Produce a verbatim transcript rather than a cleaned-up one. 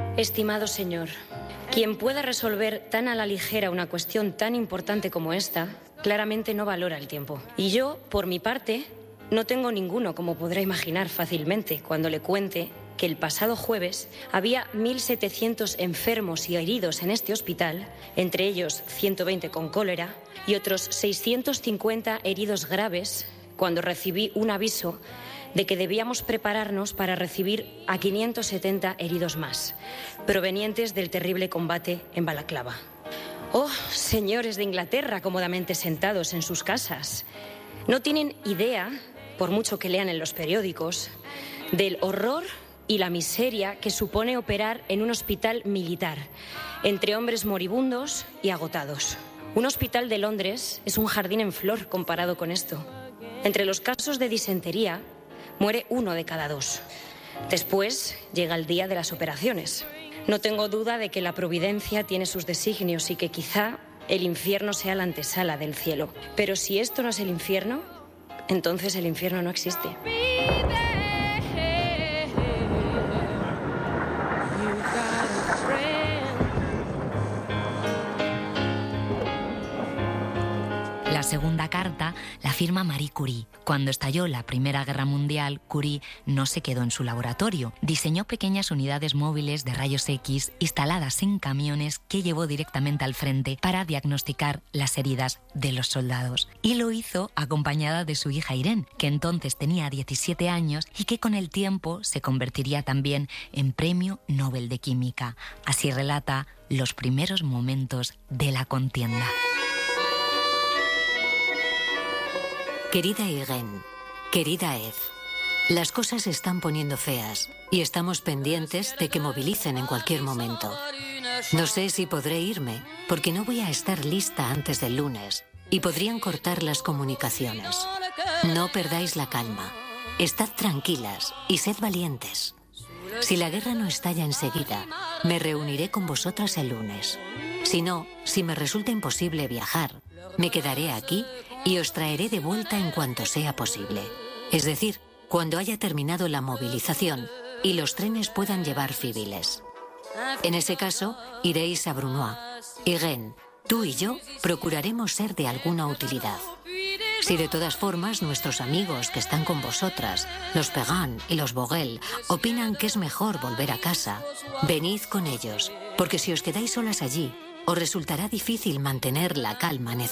Estimado señor, quien pueda resolver tan a la ligera una cuestión tan importante como esta, claramente no valora el tiempo. Y yo, por mi parte, no tengo ninguno, como podrá imaginar fácilmente, cuando le cuente que el pasado jueves había mil setecientos enfermos y heridos en este hospital, entre ellos ciento veinte con cólera y otros seiscientos cincuenta heridos graves, cuando recibí un aviso de que debíamos prepararnos para recibir a quinientos setenta heridos más, provenientes del terrible combate en Balaclava. Oh, señores de Inglaterra, cómodamente sentados en sus casas, no tienen idea, por mucho que lean en los periódicos, del horror y la miseria que supone operar en un hospital militar, entre hombres moribundos y agotados. Un hospital de Londres es un jardín en flor comparado con esto. Entre los casos de disentería, muere uno de cada dos. Después llega el día de las operaciones. No tengo duda de que la providencia tiene sus designios y que quizá el infierno sea la antesala del cielo. Pero si esto no es el infierno, entonces el infierno no existe. La segunda carta la firma Marie Curie. Cuando estalló la Primera Guerra Mundial, Curie no se quedó en su laboratorio. Diseñó pequeñas unidades móviles de rayos X instaladas en camiones que llevó directamente al frente para diagnosticar las heridas de los soldados. Y lo hizo acompañada de su hija Irene, que entonces tenía diecisiete años y que con el tiempo se convertiría también en Premio Nobel de Química. Así relata los primeros momentos de la contienda. Querida Irene, querida Eve, las cosas se están poniendo feas y estamos pendientes de que movilicen en cualquier momento. No sé si podré irme porque no voy a estar lista antes del lunes y podrían cortar las comunicaciones. No perdáis la calma, estad tranquilas y sed valientes. Si la guerra no estalla enseguida, me reuniré con vosotras el lunes. Si no, si me resulta imposible viajar, me quedaré aquí y os traeré de vuelta en cuanto sea posible. Es decir, cuando haya terminado la movilización y los trenes puedan llevar civiles. En ese caso, iréis a Brunoy. Irene, tú y yo procuraremos ser de alguna utilidad. Si de todas formas nuestros amigos que están con vosotras, los Perrin y los Vogel, opinan que es mejor volver a casa, venid con ellos, porque si os quedáis solas allí, os resultará difícil mantener la calma necesaria.